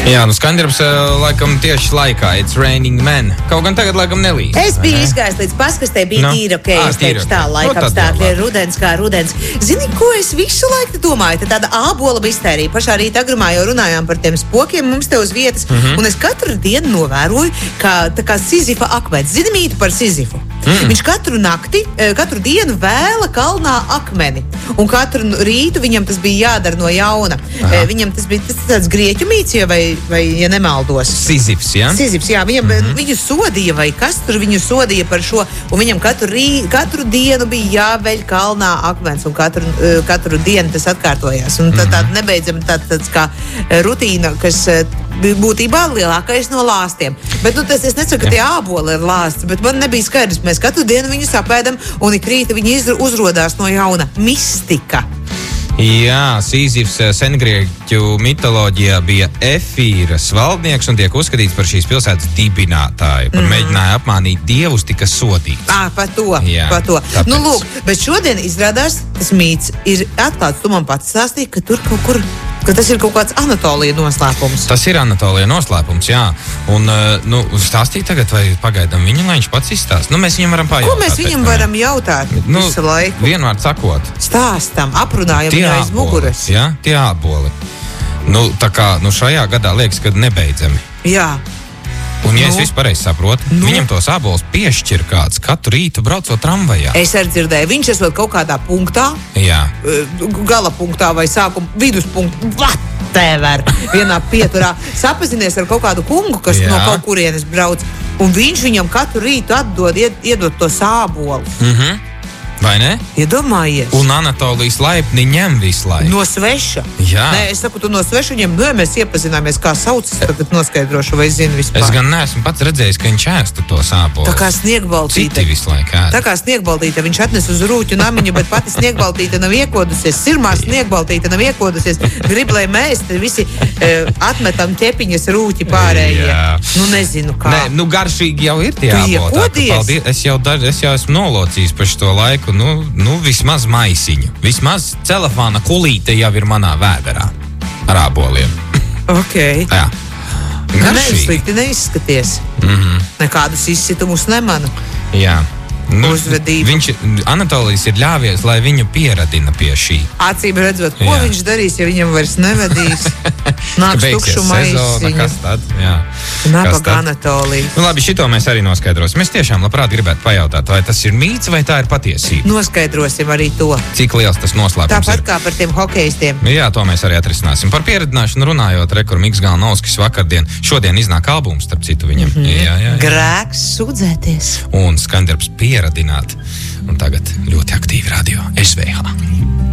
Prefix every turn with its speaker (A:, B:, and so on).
A: Jā, nu Skandarbs laikam tieši laikā. It's raining men. Kaut gan tagad laikam nelīs.
B: Es biju izgājis līdz paskastē, bija tīra, ok, es teikšu tā, laikapstākļi ir rudens kā rudens. Zini, ko es visu laiku domāju? Tad tāda ābola mistērija. Pašā rīta agrumā jau runājām par tiem spokiem mums te uz vietas, un es katru dienu novēroju, tā kā Sizifa akmens. Zini mītu par Sizifu? Viņš katru dienu vēla kalnā akmeni, un katru rītu viņam tas bija jādara no jauna. Viņam tas bija tāds grieķu mīts, vai ja nemaldos.
A: Sizifs, jā?
B: Sizifs, jā. Viņu sodīja, vai kas tur viņu sodīja par šo, un viņam katru dienu bija jāveļ kalnā akmens, un katru dienu tas atkārtojās. Un tāda nebeidzama tāds kā rutīna, kas būtībā lielākais no lāstiem. Bet, es nesaku, ka tie āboli ir lāsts, bet man nebija skaidrs. Mēs katru dienu viņus apēdam, un ik rīta viņi uzrodās no jauna. Mistika.
A: Jā, Sizifs sengrieķu mitoloģijā bija Efīras valdnieks un tiek uzskatīts par šīs pilsētas dibinātāju. Par mēģināja apmānīt dievus, tika sodīts.
B: Par to. Tāpēc. Nu, lūk, bet šodien izrādās, tas mīts ir atklāts. Tu man pats stāstīji, ka tur kaut kur, ka tas ir kaut kāds Anatolija noslēpums.
A: Tas ir Anatolija noslēpums, jā. Un, stāstīt tagad, vai pagaidām viņu, lai viņš pats izstāst? Nu, mēs viņam varam pajautāt.
B: Ko mēs viņam varam jautāt visu laiku?
A: Vienvārds sakot.
B: Stāstam, aprunājam viņu aiz muguras.
A: Jā, tie āboli. Nu, tā kā, šajā gadā liekas, ka nebeidzami.
B: Jā.
A: Un, ja es visu pareizi saprotu, viņam tos ābolus piešķir kāds katru rītu braucot tramvajā.
B: Es arī dzirdēju, viņš esot kaut kādā punktā, gala punktā vai sākuma viduspunktā, whatever, vienā pieturā, sapazinies ar kaut kādu kungu, kas no kaut kurienes brauc, un viņš viņam katru rītu iedod tos ābolus.
A: Vai ne?
B: Iedomājies.
A: Un Anatolijas laipni ņem visu laiku.
B: No sveša?
A: Jā.
B: Nē, es saku, tu no sveša ņem, mēs iepazināmies, kā saucas, tagad noskaidrošu, vai zinu vispār.
A: Es gan neesmu pats redzējis, ka viņš ēstu to sābolus.
B: Tā kā Sniegbaltīte.
A: Citi visu laiku ēd.
B: Tā kā Sniegbaltīte, viņš atnes uz rūķu namiņu, bet pati Sniegbaltīte nav iekodusies. Sirmā Sniegbaltīte nav iekodusies. Grib, lai mēs te visi atmetam ķepiņas rūķi pārējie. Nu, nezinu kā.
A: Nē, garšīgi jau ir tie āboli. Es jau esmu nolocījis par šo laiku. Vismaz maisiņu. Vismaz celofāna kulīte jau ir manā vēderā ar āboliem.
B: Ok.
A: Jā. Garšīgi.
B: Slikti neizskaties. Nekādus izsitumus nemanu.
A: Jā.
B: Uzvedību.
A: Anatolijas ir ļāvies, lai viņu pieradina pie šī.
B: Acīm redzot, ko viņš darīs, ja viņam vairs nevedīs? Nāks tukšu maisiņu.
A: Kas tad? Jā.
B: Nabaga Anatolija.
A: Labi, šito mēs arī noskaidrosim. Es tiešām labprāt gribētu pajautāt, vai tas ir mīts vai tā ir patiesība.
B: Noskaidrosim arī to.
A: Cik liels tas noslēpums ir.
B: Tāpat kā par tiem hokejistiem.
A: Jā, to mēs arī atrisināsim. Par pieradināšanu runājot, Miks Galnovskis šodien iznāk albums, starp citu viņam. Jā.
B: Grēks sūdzēties.
A: Un Skandarbs pieradināt. Un tagad ļoti aktīvi radio SVH.